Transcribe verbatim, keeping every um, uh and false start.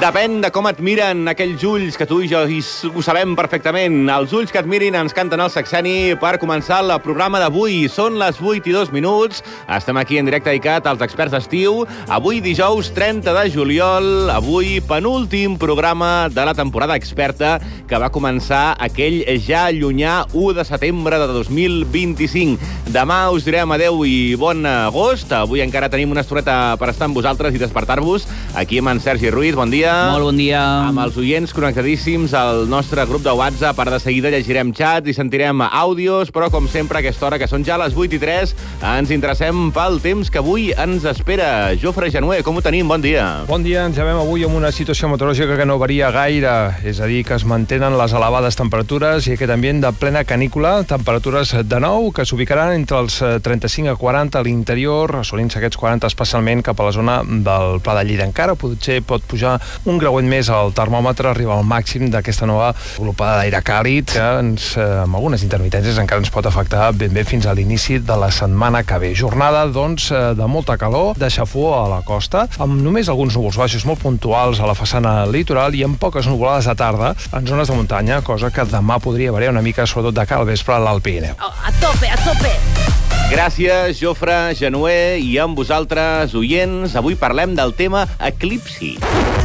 Depèn de com et miren aquells ulls que tu i jo ho sabem perfectament. Els ulls que et mirin ens canten el Saxeni per començar el programa d'avui. Són les vuit i dos minuts. Estem aquí en directe dedicat als experts d'estiu. Avui dijous trenta de juliol. Avui penúltim programa de la temporada experta que va començar aquell ja llunyà u de setembre de dos mil vint-i-cinc. Demà us direm adeu i bon agost. Avui encara tenim una estoneta per estar amb vosaltres i despertar-vos. Aquí amb en Sergi Ruiz. Bon dia. Molt bon dia. Amb els oients connectadíssims al nostre grup de WhatsApp. Ara de seguida llegirem xats i sentirem àudios, però com sempre a aquesta hora, que són ja les vuit i tres, ens interessem pel temps que avui ens espera. Jofre Janué, com ho tenim? Bon dia. Bon dia, ens llevem avui amb una situació meteorològica que no varia gaire, és a dir, que es mantenen les elevades temperatures i aquest ambient de plena canícula, temperatures de nou que s'ubicaran entre els trenta-cinc a quaranta a l'interior, assolint-se aquests quaranta especialment cap a la zona del Pla de Lleida. Encara potser pot pujar un grauet més al termòmetre, arriba al màxim d'aquesta nova glopada d'aire càlid que ens, eh, amb algunes intermitències encara ens pot afectar ben bé fins a l'inici de la setmana que ve. Jornada, doncs, eh, de molta calor, de xafó a la costa, amb només alguns núvols baixos molt puntuals a la façana litoral i amb poques nuvolades de tarda en zones de muntanya, cosa que demà podria variar una mica, sobretot de cara al vespre a l'Alt Pirineu. A tope, a tope! Gràcies, Jofre Janué, i amb vosaltres, oients, avui parlem del tema eclipsi.